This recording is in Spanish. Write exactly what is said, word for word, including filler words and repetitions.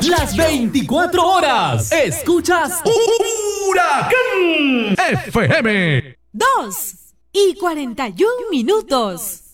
Las veinticuatro horas. Escuchas Huracán F M. Dos y cuarenta y un minutos.